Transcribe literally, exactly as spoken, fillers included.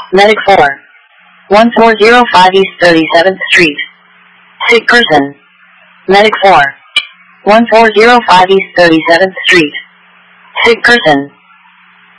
Medic four. one four zero five East thirty-seventh Street. Sick person. Medic four. one four zero five East thirty-seventh Street. Sick person.